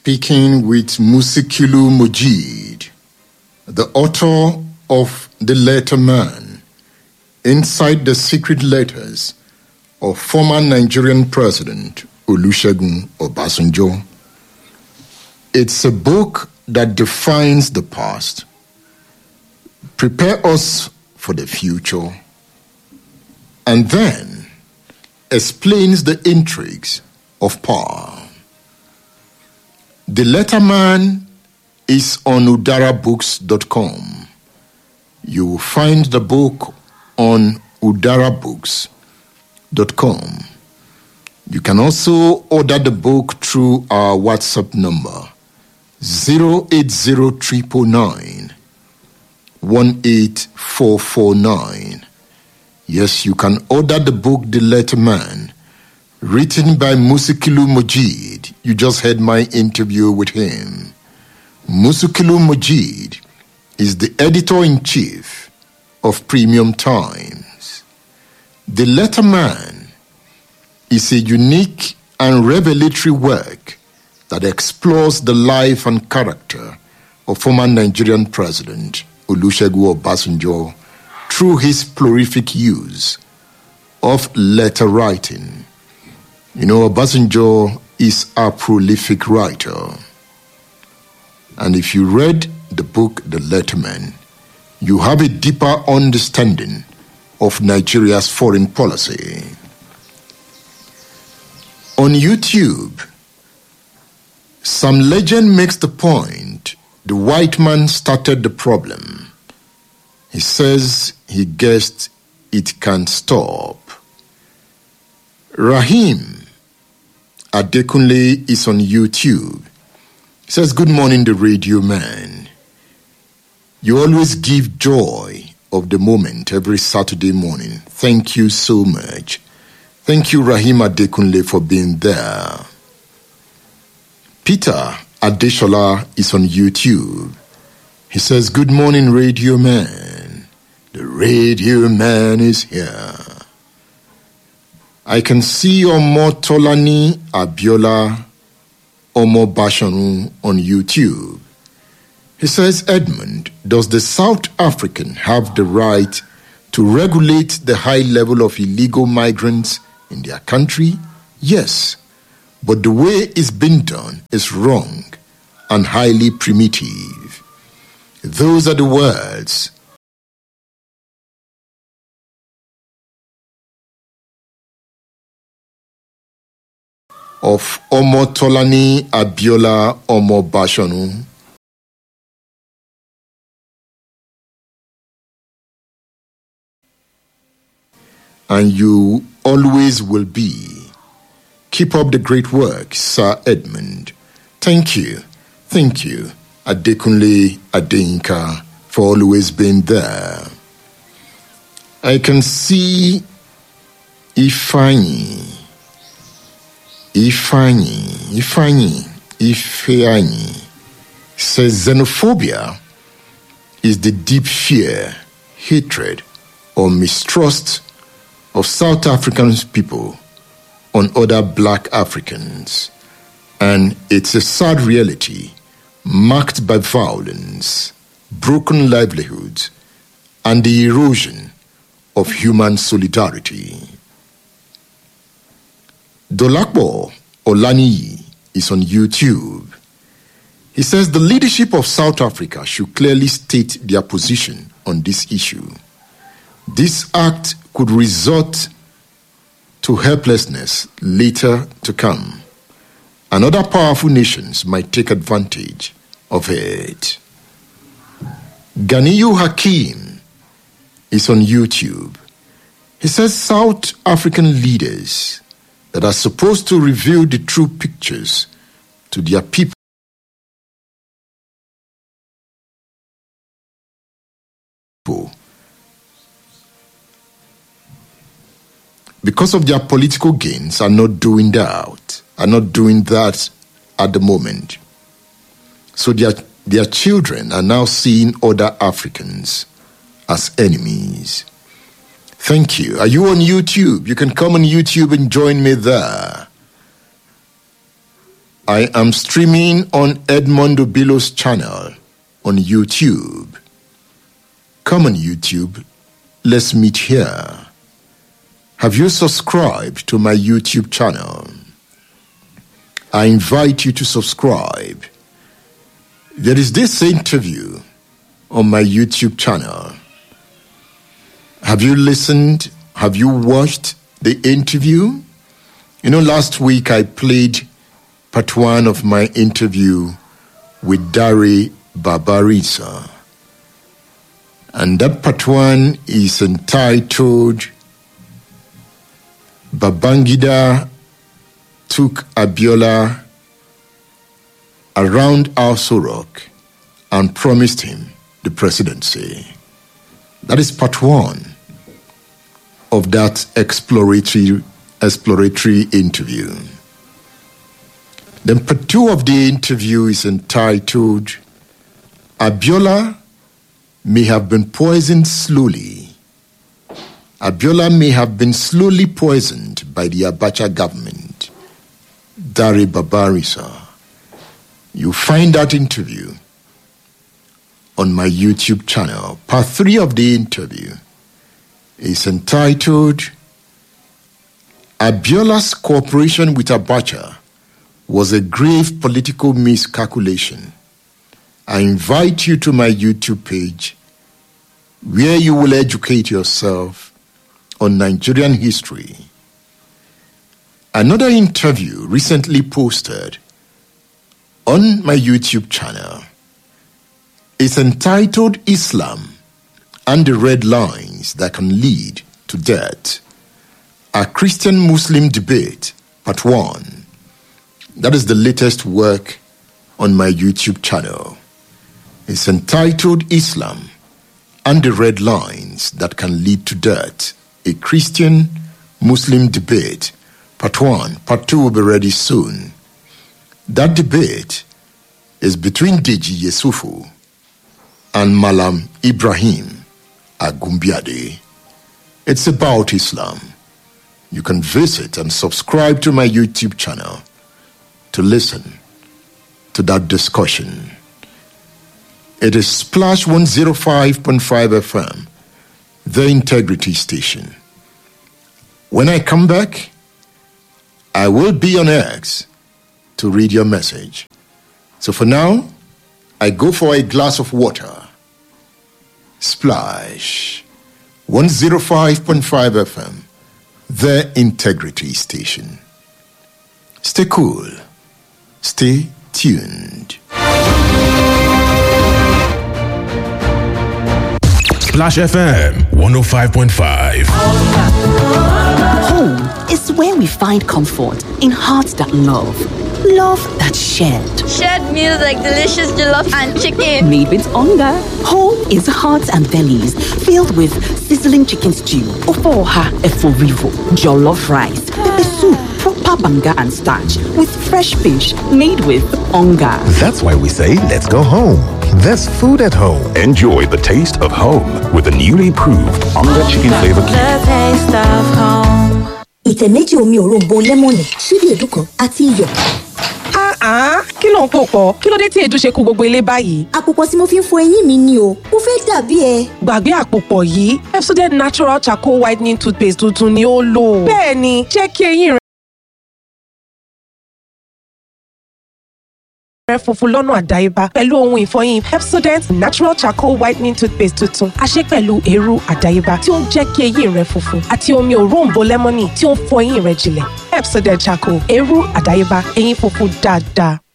speaking with Musikilu Mujid, the author of The Letter Man, Inside the Secret Letters of former Nigerian President Olusegun Obasanjo. It's a book that defines the past, prepare us for the future, and then explains the intrigues of power. The Letter Man is on udarabooks.com. You will find the book on udarabooks.com. You can also order the book through our WhatsApp number 08039 18449. Yes, you can order the book The Letter Man, written by Musikilu Mujid. You just heard my interview with him. Musikilu Mujid is the editor-in-chief of Premium Times. The Letter Man is a unique and revelatory work that explores the life and character of former Nigerian President Olusegun Obasanjo through his prolific use of letter writing. You know, Obasanjo is a prolific writer. And if you read the book The Letter Man, you have a deeper understanding of Nigeria's foreign policy. On YouTube, some legend makes the point the white man started the problem. He says he guessed it can't stop. Rahim Adekunle is on YouTube. He says, "Good morning, the radio man. You always give joy of the moment every Saturday morning. Thank you so much." Thank you, Rahim Adekunle, for being there. Peter Adeshola is on YouTube. He says, "Good morning, radio man. The radio man is here." I can see Omotolani Abiola Omobashanu on YouTube. He says, "Edmund, does the South African have the right to regulate the high level of illegal migrants in their country? Yes, but the way it's been done is wrong and highly primitive." Those are the words of Omotolani Abiola Omobashanu. And you always will be. Keep up the great work, Sir Edmund. Thank you, Adekunle Adeyinka, for always being there. I can see Ifeanyi says xenophobia is the deep fear, hatred, or mistrust of South African people on other black Africans, and it's a sad reality marked by violence, broken livelihoods, and the erosion of human solidarity. Dolapo Olaniyi is on YouTube. He says the leadership of South Africa should clearly state their position on this issue. This act could result to helplessness later to come, and other powerful nations might take advantage of it. Ganiyu Hakim is on YouTube. He says South African leaders that are supposed to reveal the true pictures to their people because of their political gains are not doing that at the moment. So their children are now seeing other Africans as enemies. Thank you. Are you on YouTube? You can come on YouTube and join me there. I am streaming on Edmondo Bilo's channel on YouTube. Come on YouTube, let's meet here. Have you subscribed to my YouTube channel? I invite you to subscribe. There is this interview on my YouTube channel. Have you listened? Have you watched the interview? You know, last week I played part 1 of my interview with Dari Babarisa. And that part 1 is entitled Babangida took Abiola around Aso Rock and promised him the presidency. That is part 1 of that exploratory interview. Then part 2 of the interview is entitled Abiola may have been poisoned slowly. Abiola may have been slowly poisoned by the Abacha government. Dari Babarisa. You find that interview on my YouTube channel. Part 3 of the interview is entitled Abiola's cooperation with Abacha was a grave political miscalculation. I invite you to my YouTube page where you will educate yourself on Nigerian history. Another interview recently posted on my YouTube channel is entitled Islam and the Red Lines That Can Lead to Death, a Christian-Muslim debate, part 1. That is the latest work on my YouTube channel. It's entitled Islam and the Red Lines That Can Lead to Death, a Christian-Muslim debate, part 1. Part 2 will be ready soon. That debate is between Deji Yesufu and Malam Ibrahim Agumbiade. It's about Islam. You can visit and subscribe to my YouTube channel to listen to that discussion. It is Splash 105.5 FM, the Integrity Station. When I come back, I will be on X to read your message. So for now, I go for a glass of water. Splash 105.5 FM, the Integrity Station. Stay cool. Stay tuned. Splash FM 105.5. Home is where we find comfort in hearts that love. Love that's shared. Shared meals like delicious jollof and chicken. Made with hunger. Home is hearts and bellies filled with sizzling chicken stew, ofoha eforivo, jollof rice, pepper soup, proper banga and starch with fresh fish made with hunger. That's why we say let's go home. There's food at home. Enjoy the taste of home with the newly improved Onga Chicken Flavor Cube. The taste of home. Ìtẹ̀ méjì omi òróǹbó lẹ́mọ̀nì, ṣíbí èédú kan àti iyọ̀. Kí ló ń pò pọ̀? Kí ló dé tí èédú ṣe kó gbogbo ilé báyìí? Àpòpọ̀ tí mo fi ń fọ eyín mi ni o, mo fẹ́ dàbí ẹ. Gbàgbé àpòpọ̀ yìí, Pepsodent Natural Charcoal Whitening Toothpaste tuntun ni ó lò. Bẹ́ẹ̀ni, jẹ́ kí eyín rẹ funfun lọ́nà àdáyébá pẹ̀lú ohun ìfọyín Pepsodent Natural Charcoal Whitening Toothpaste tuntun. A ṣe pẹ̀lú eérú àdáyébá tí ó ń jẹ́ kí eyín rẹ funfun àti omi òróǹbó lẹ́mọ́nì tí ó ń fọ eyín rẹ jinlẹ̀. Pepsodent Charcoal, eérú àdáyébá, eyín funfun dáadáa.